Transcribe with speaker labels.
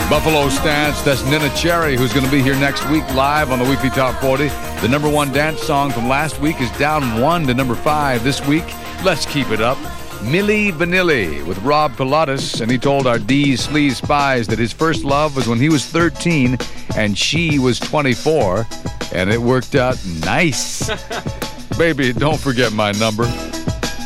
Speaker 1: Buffalo Stance, that's Nina Cherry, who's going to be here next week live on the Weekly Top 40. The number one dance song from last week is down 1 to number 5 this week. Let's keep it up. Milli Vanilli with Rob Pilatus, and he told our D's Sleaze Spies that his first love was when he was 13 and she was 24, and it worked out nice. Baby, don't forget my number.